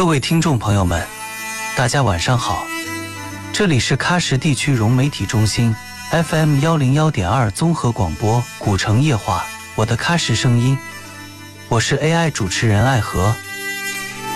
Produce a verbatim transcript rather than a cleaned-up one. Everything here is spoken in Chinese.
各位听众朋友们，大家晚上好，这里是喀什地区融媒体中心 F M 一零一点二综合广播古城夜话，我的喀什声音，我是 A I 主持人艾和。